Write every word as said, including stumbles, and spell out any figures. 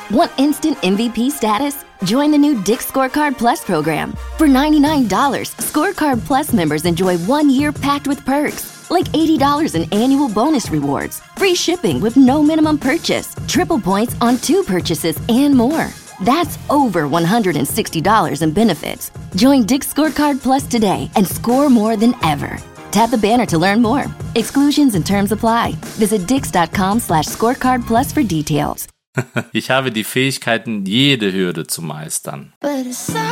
Want instant M V P status? Join the new Dick's Scorecard Plus program. For ninety-nine dollars, Scorecard Plus members enjoy one year packed with perks, like eighty dollars in annual bonus rewards, free shipping with no minimum purchase, triple points on two purchases, and more. That's over one hundred sixty dollars in benefits. Join Dick's Scorecard Plus today and score more than ever. Tap the banner to learn more. Exclusions and terms apply. Visit dix.com slash scorecard plus for details. Ich habe die Fähigkeiten, jede Hürde zu meistern.